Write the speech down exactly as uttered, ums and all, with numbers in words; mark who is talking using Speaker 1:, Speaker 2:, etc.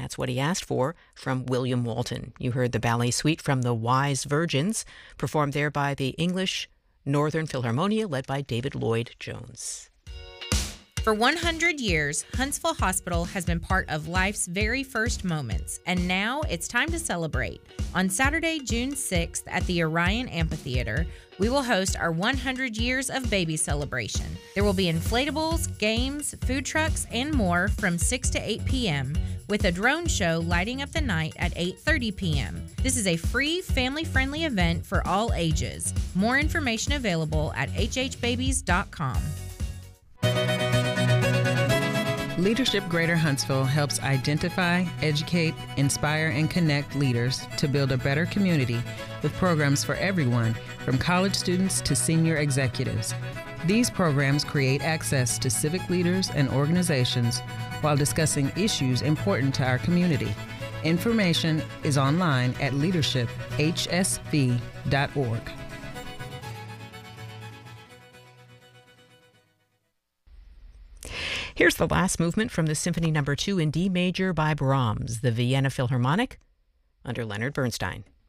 Speaker 1: That's what he asked for from William Walton. You heard the ballet suite from the Wise Virgins, performed there by the English Northern Philharmonia, led by David Lloyd Jones.
Speaker 2: For one hundred years, Huntsville Hospital has been part of life's very first moments, and now it's time to celebrate. On Saturday, June sixth at the Orion Amphitheater, we will host our one hundred Years of Baby celebration. There will be inflatables, games, food trucks, and more from six to eight p.m., with a drone show lighting up the night at eight thirty p.m. This is a free, family-friendly event for all ages. More information available at h h babies dot com.
Speaker 3: Leadership Greater Huntsville helps identify, educate, inspire, and connect leaders to build a better community with programs for everyone, from college students to senior executives. These programs create access to civic leaders and organizations while discussing issues important to our community. Information is online at leadership h s v dot org.
Speaker 1: Here's the last movement from the Symphony Number two in D major by Brahms, the Vienna Philharmonic, under Leonard Bernstein.